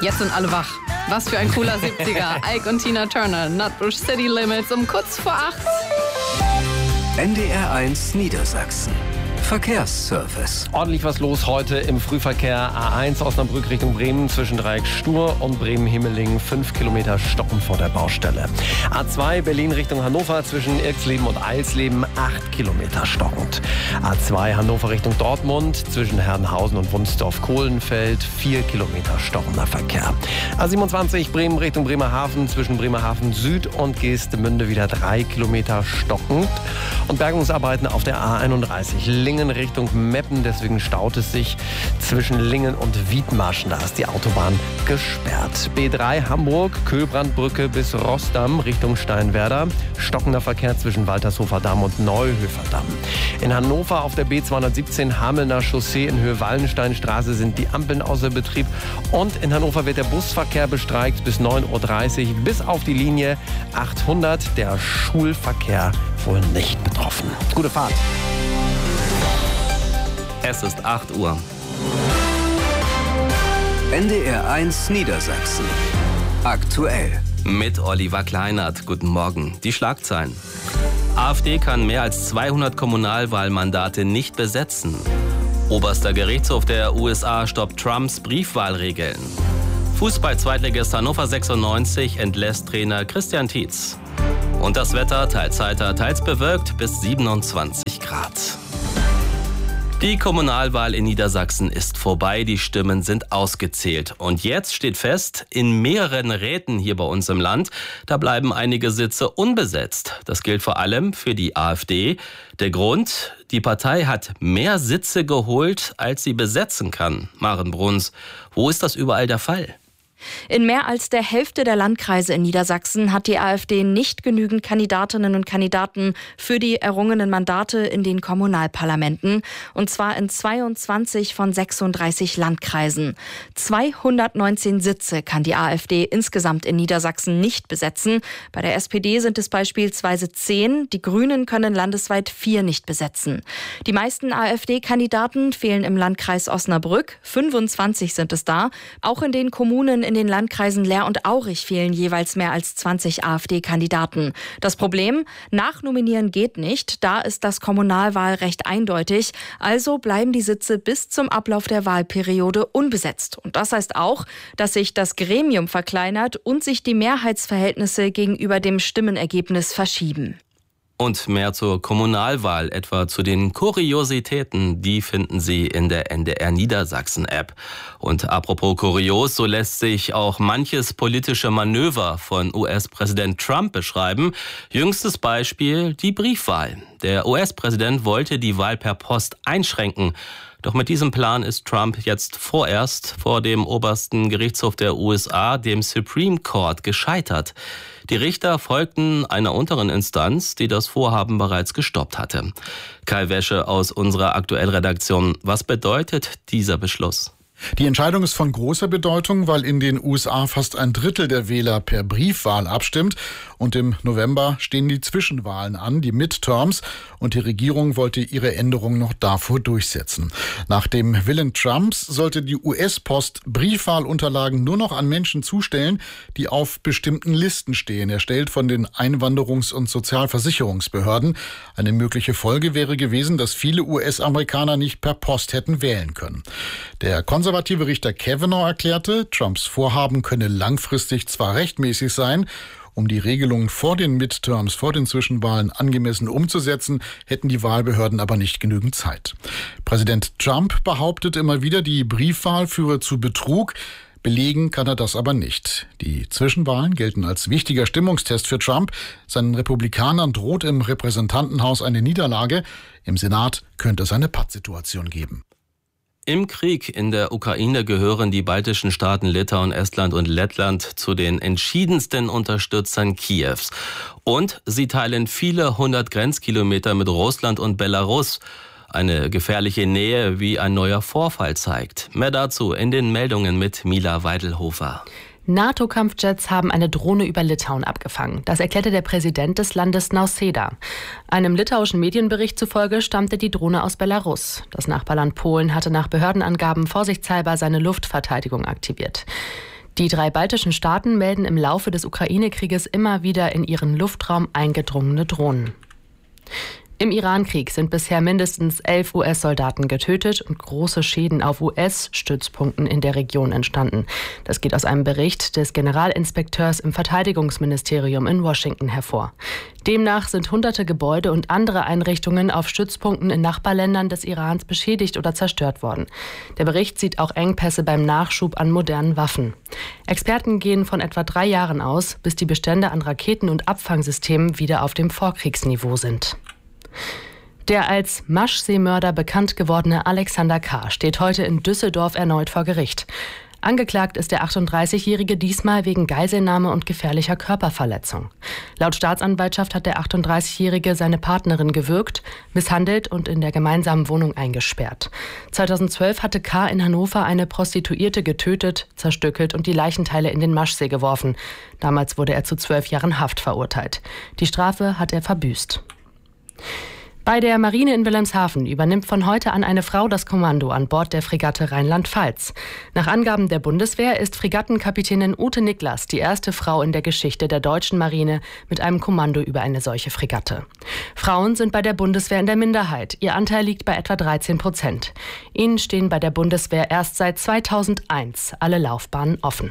Jetzt sind alle wach. Was für ein cooler 70er. Ike und Tina Turner, Nutbush City Limits um kurz vor 8. NDR 1 Niedersachsen. Verkehrsservice. Ordentlich was los heute im Frühverkehr. A1 Osnabrück Richtung Bremen zwischen Dreieck Stur und Bremen-Himmelingen. 5 Kilometer stoppen vor der Baustelle. A2 Berlin Richtung Hannover zwischen Irxleben und Eilsleben. 8 Kilometer stockend. A2 Hannover Richtung Dortmund zwischen Herrenhausen und Wunsdorf-Kohlenfeld. 4 Kilometer stockender Verkehr. A27 Bremen Richtung Bremerhaven zwischen Bremerhaven Süd und Geestemünde wieder 3 Kilometer stockend. Und Bergungsarbeiten auf der A31 Lingen Richtung Meppen, deswegen staut es sich zwischen Lingen und Wiedmarschen. Da ist die Autobahn gesperrt. B3 Hamburg, Köhlbrandbrücke bis Rossdamm Richtung Steinwerder. Stockender Verkehr zwischen Waltershofer Damm und Neuhöfer Damm. In Hannover auf der B217 Hamelner Chaussee in Höhe Wallensteinstraße sind die Ampeln außer Betrieb. Und in Hannover wird der Busverkehr bestreikt bis 9.30 Uhr bis auf die Linie 800. Der Schulverkehr wohl nicht betroffen. Gute Fahrt. Es ist 8 Uhr. NDR 1 Niedersachsen. Aktuell. Mit Oliver Kleinert. Guten Morgen. Die Schlagzeilen. AfD kann mehr als 200 Kommunalwahlmandate nicht besetzen. Oberster Gerichtshof der USA stoppt Trumps Briefwahlregeln. Fußball-Zweitligist Hannover 96 entlässt Trainer Christian Tietz. Und das Wetter teils heiter, teils bewölkt bis 27 Grad. Die Kommunalwahl in Niedersachsen ist vorbei, die Stimmen sind ausgezählt. Und jetzt steht fest, in mehreren Räten hier bei uns im Land, da bleiben einige Sitze unbesetzt. Das gilt vor allem für die AfD. Der Grund, die Partei hat mehr Sitze geholt, als sie besetzen kann. Maren Bruns, wo ist das überall der Fall? In mehr als der Hälfte der Landkreise in Niedersachsen hat die AfD nicht genügend Kandidatinnen und Kandidaten für die errungenen Mandate in den Kommunalparlamenten. Und zwar in 22 von 36 Landkreisen. 219 Sitze kann die AfD insgesamt in Niedersachsen nicht besetzen. Bei der SPD sind es beispielsweise 10. Die Grünen können landesweit 4 nicht besetzen. Die meisten AfD-Kandidaten fehlen im Landkreis Osnabrück. 25 sind es da. Auch in den Kommunen in den Landkreisen Leer und Aurich fehlen jeweils mehr als 20 AfD-Kandidaten. Das Problem? Nachnominieren geht nicht. Da ist das Kommunalwahlrecht eindeutig. Also bleiben die Sitze bis zum Ablauf der Wahlperiode unbesetzt. Und das heißt auch, dass sich das Gremium verkleinert und sich die Mehrheitsverhältnisse gegenüber dem Stimmenergebnis verschieben. Und mehr zur Kommunalwahl, etwa zu den Kuriositäten, die finden Sie in der NDR Niedersachsen-App. Und apropos kurios, so lässt sich auch manches politische Manöver von US-Präsident Trump beschreiben. Jüngstes Beispiel die Briefwahl. Der US-Präsident wollte die Wahl per Post einschränken. Doch mit diesem Plan ist Trump jetzt vorerst vor dem obersten Gerichtshof der USA, dem Supreme Court, gescheitert. Die Richter folgten einer unteren Instanz, die das Vorhaben bereits gestoppt hatte. Kai Wäsche aus unserer Aktuellredaktion. Was bedeutet dieser Beschluss? Die Entscheidung ist von großer Bedeutung, weil in den USA fast ein Drittel der Wähler per Briefwahl abstimmt. Und im November stehen die Zwischenwahlen an, die Midterms. Und die Regierung wollte ihre Änderung noch davor durchsetzen. Nach dem Willen Trumps sollte die US-Post Briefwahlunterlagen nur noch an Menschen zustellen, die auf bestimmten Listen stehen, erstellt von den Einwanderungs- und Sozialversicherungsbehörden. Eine mögliche Folge wäre gewesen, dass viele US-Amerikaner nicht per Post hätten wählen können. Der konservative Richter Kavanaugh erklärte, Trumps Vorhaben könne langfristig zwar rechtmäßig sein, um die Regelungen vor den Midterms, vor den Zwischenwahlen angemessen umzusetzen, hätten die Wahlbehörden aber nicht genügend Zeit. Präsident Trump behauptet immer wieder, die Briefwahl führe zu Betrug. Belegen kann er das aber nicht. Die Zwischenwahlen gelten als wichtiger Stimmungstest für Trump. Seinen Republikanern droht im Repräsentantenhaus eine Niederlage. Im Senat könnte es eine Pattsituation geben. Im Krieg in der Ukraine gehören die baltischen Staaten Litauen, Estland und Lettland zu den entschiedensten Unterstützern Kiews. Und sie teilen viele 100 Grenzkilometer mit Russland und Belarus. Eine gefährliche Nähe, wie ein neuer Vorfall zeigt. Mehr dazu in den Meldungen mit Mila Weidelhofer. NATO-Kampfjets haben eine Drohne über Litauen abgefangen. Das erklärte der Präsident des Landes Nausėda. Einem litauischen Medienbericht zufolge stammte die Drohne aus Belarus. Das Nachbarland Polen hatte nach Behördenangaben vorsichtshalber seine Luftverteidigung aktiviert. Die 3 baltischen Staaten melden im Laufe des Ukraine-Krieges immer wieder in ihren Luftraum eingedrungene Drohnen. Im Iran-Krieg sind bisher mindestens 11 US-Soldaten getötet und große Schäden auf US-Stützpunkten in der Region entstanden. Das geht aus einem Bericht des Generalinspekteurs im Verteidigungsministerium in Washington hervor. Demnach sind hunderte Gebäude und andere Einrichtungen auf Stützpunkten in Nachbarländern des Irans beschädigt oder zerstört worden. Der Bericht sieht auch Engpässe beim Nachschub an modernen Waffen. Experten gehen von etwa 3 Jahren aus, bis die Bestände an Raketen und Abfangsystemen wieder auf dem Vorkriegsniveau sind. Der als Maschsee-Mörder bekannt gewordene Alexander K. steht heute in Düsseldorf erneut vor Gericht. Angeklagt ist der 38-Jährige diesmal wegen Geiselnahme und gefährlicher Körperverletzung. Laut Staatsanwaltschaft hat der 38-Jährige seine Partnerin gewürgt, misshandelt und in der gemeinsamen Wohnung eingesperrt. 2012 hatte K. in Hannover eine Prostituierte getötet, zerstückelt und die Leichenteile in den Maschsee geworfen. Damals wurde er zu 12 Jahren Haft verurteilt. Die Strafe hat er verbüßt. Bei der Marine in Wilhelmshaven übernimmt von heute an eine Frau das Kommando an Bord der Fregatte Rheinland-Pfalz. Nach Angaben der Bundeswehr ist Fregattenkapitänin Ute Niklas die erste Frau in der Geschichte der deutschen Marine mit einem Kommando über eine solche Fregatte. Frauen sind bei der Bundeswehr in der Minderheit. Ihr Anteil liegt bei etwa 13%. Ihnen stehen bei der Bundeswehr erst seit 2001 alle Laufbahnen offen.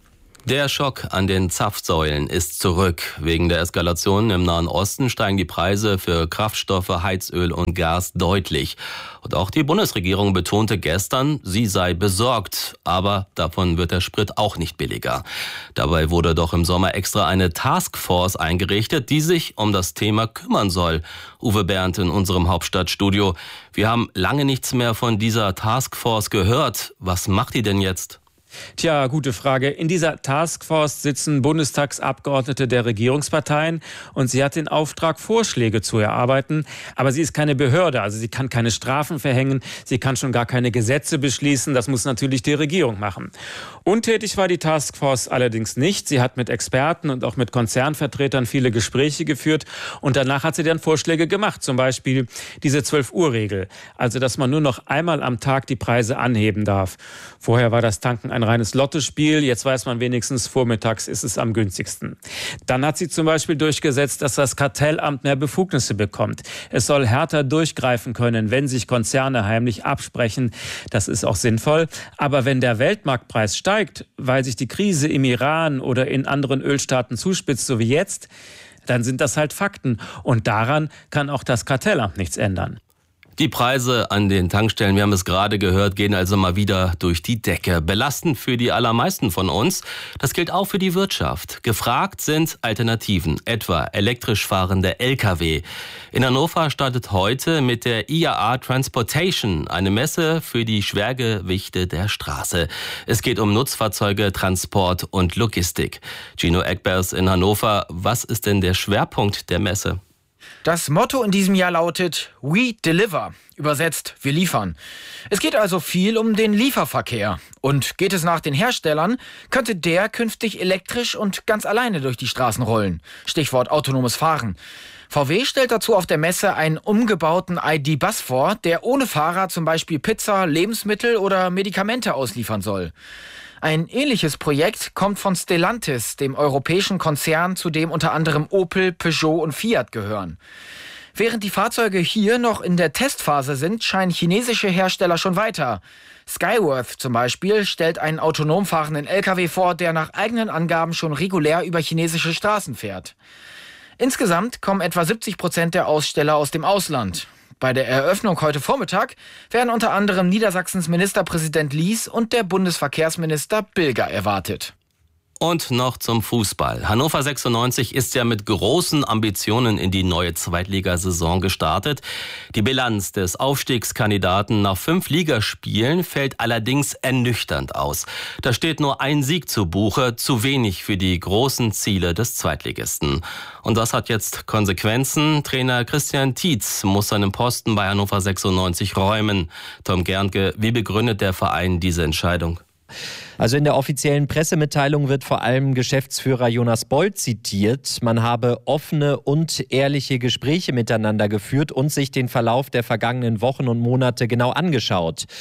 Der Schock an den Zapfsäulen ist zurück. Wegen der Eskalation im Nahen Osten steigen die Preise für Kraftstoffe, Heizöl und Gas deutlich. Und auch die Bundesregierung betonte gestern, sie sei besorgt. Aber davon wird der Sprit auch nicht billiger. Dabei wurde doch im Sommer extra eine Taskforce eingerichtet, die sich um das Thema kümmern soll. Uwe Bernd in unserem Hauptstadtstudio. Wir haben lange nichts mehr von dieser Taskforce gehört. Was macht die denn jetzt? Tja, gute Frage. In dieser Taskforce sitzen Bundestagsabgeordnete der Regierungsparteien und sie hat den Auftrag, Vorschläge zu erarbeiten. Aber sie ist keine Behörde, also sie kann keine Strafen verhängen, sie kann schon gar keine Gesetze beschließen. Das muss natürlich die Regierung machen. Untätig war die Taskforce allerdings nicht. Sie hat mit Experten und auch mit Konzernvertretern viele Gespräche geführt und danach hat sie dann Vorschläge gemacht. Zum Beispiel diese 12-Uhr-Regel, also dass man nur noch einmal am Tag die Preise anheben darf. Vorher war das Tanken ein reines Lottospiel. Jetzt weiß man wenigstens, vormittags ist es am günstigsten. Dann hat sie zum Beispiel durchgesetzt, dass das Kartellamt mehr Befugnisse bekommt. Es soll härter durchgreifen können, wenn sich Konzerne heimlich absprechen. Das ist auch sinnvoll. Aber wenn der Weltmarktpreis steigt, weil sich die Krise im Iran oder in anderen Ölstaaten zuspitzt, so wie jetzt, dann sind das halt Fakten. Und daran kann auch das Kartellamt nichts ändern. Die Preise an den Tankstellen, wir haben es gerade gehört, gehen also mal wieder durch die Decke. Belastend für die allermeisten von uns. Das gilt auch für die Wirtschaft. Gefragt sind Alternativen, etwa elektrisch fahrende Lkw. In Hannover startet heute mit der IAA Transportation eine Messe für die Schwergewichte der Straße. Es geht um Nutzfahrzeuge, Transport und Logistik. Gino Eckbergs in Hannover, was ist denn der Schwerpunkt der Messe? Das Motto in diesem Jahr lautet We Deliver, übersetzt wir liefern. Es geht also viel um den Lieferverkehr. Und geht es nach den Herstellern, könnte der künftig elektrisch und ganz alleine durch die Straßen rollen. Stichwort autonomes Fahren. VW stellt dazu auf der Messe einen umgebauten ID.Bus vor, der ohne Fahrer zum Beispiel Pizza, Lebensmittel oder Medikamente ausliefern soll. Ein ähnliches Projekt kommt von Stellantis, dem europäischen Konzern, zu dem unter anderem Opel, Peugeot und Fiat gehören. Während die Fahrzeuge hier noch in der Testphase sind, scheinen chinesische Hersteller schon weiter. Skyworth zum Beispiel stellt einen autonom fahrenden LKW vor, der nach eigenen Angaben schon regulär über chinesische Straßen fährt. Insgesamt kommen etwa 70% der Aussteller aus dem Ausland. Bei der Eröffnung heute Vormittag werden unter anderem Niedersachsens Ministerpräsident Lies und der Bundesverkehrsminister Bilger erwartet. Und noch zum Fußball. Hannover 96 ist ja mit großen Ambitionen in die neue Zweitligasaison gestartet. Die Bilanz des Aufstiegskandidaten nach 5 Ligaspielen fällt allerdings ernüchternd aus. Da steht nur ein Sieg zu Buche, zu wenig für die großen Ziele des Zweitligisten. Und das hat jetzt Konsequenzen. Trainer Christian Tietz muss seinen Posten bei Hannover 96 räumen. Tom Gerntke, wie begründet der Verein diese Entscheidung? Also in der offiziellen Pressemitteilung wird vor allem Geschäftsführer Jonas Boll zitiert. Man habe offene und ehrliche Gespräche miteinander geführt und sich den Verlauf der vergangenen Wochen und Monate genau angeschaut.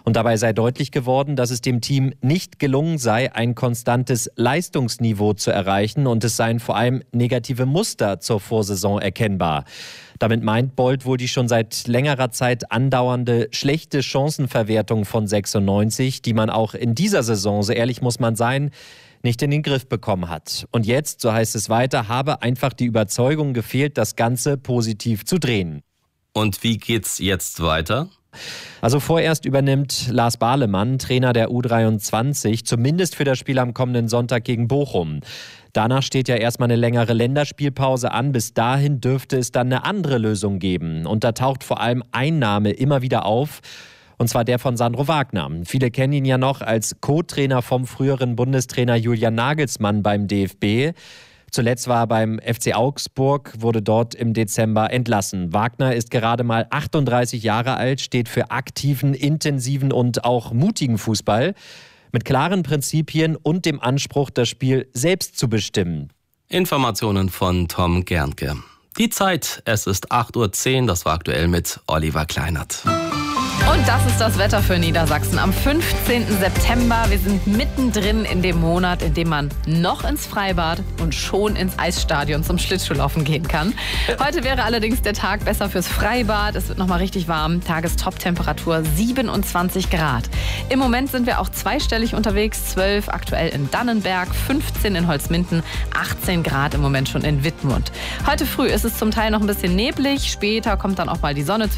Und dabei sei deutlich geworden, dass es dem Team nicht gelungen sei, ein konstantes Leistungsniveau zu erreichen. Und es seien vor allem negative Muster zur Vorsaison erkennbar. Damit meint Bold wohl die schon seit längerer Zeit andauernde schlechte Chancenverwertung von 96, die man auch in dieser Saison, so ehrlich muss man sein, nicht in den Griff bekommen hat. Und jetzt, so heißt es weiter, habe einfach die Überzeugung gefehlt, das Ganze positiv zu drehen. Und wie geht's jetzt weiter? Also vorerst übernimmt Lars Bahlemann, Trainer der U23, zumindest für das Spiel am kommenden Sonntag gegen Bochum. Danach steht ja erstmal eine längere Länderspielpause an. Bis dahin dürfte es dann eine andere Lösung geben. Und da taucht vor allem ein Name immer wieder auf. Und zwar der von Sandro Wagner. Viele kennen ihn ja noch als Co-Trainer vom früheren Bundestrainer Julian Nagelsmann beim DFB. Zuletzt war er beim FC Augsburg, wurde dort im Dezember entlassen. Wagner ist gerade mal 38 Jahre alt, steht für aktiven, intensiven und auch mutigen Fußball. Mit klaren Prinzipien und dem Anspruch, das Spiel selbst zu bestimmen. Informationen von Tom Gerntke. Die Zeit, es ist 8:10 Uhr, das war aktuell mit Oliver Kleinert. Und das ist das Wetter für Niedersachsen am 15. September. Wir sind mittendrin in dem Monat, in dem man noch ins Freibad und schon ins Eisstadion zum Schlittschuhlaufen gehen kann. Heute wäre allerdings der Tag besser fürs Freibad. Es wird nochmal richtig warm. Tagestop-Temperatur 27 Grad. Im Moment sind wir auch zweistellig unterwegs. 12 aktuell in Dannenberg, 15 in Holzminden, 18 Grad im Moment schon in Wittmund. Heute früh ist es zum Teil noch ein bisschen neblig. Später kommt dann auch mal die Sonne